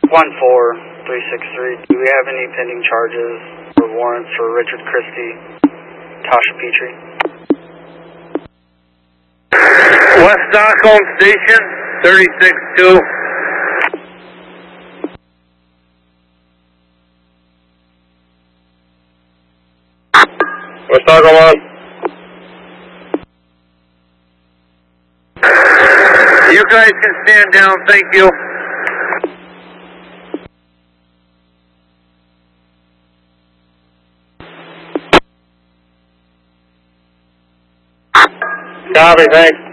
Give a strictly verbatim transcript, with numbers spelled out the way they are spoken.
one four three six three, do we have any pending charges or warrants for Richard Christie, Tasha Petrie? West Stockholm Station, thirty-six two. West Stockholm on. You guys can stand down, thank you. Copy, thanks.